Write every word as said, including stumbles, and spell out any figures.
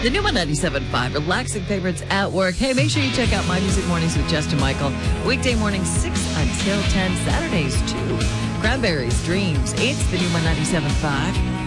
The new one ninety-seven point five, relaxing favorites at work. Hey, make sure you check out My Music Mornings with Justin Michael. Weekday mornings six until ten, Saturdays two. Cranberries, Dreams. It's the new one ninety-seven point five.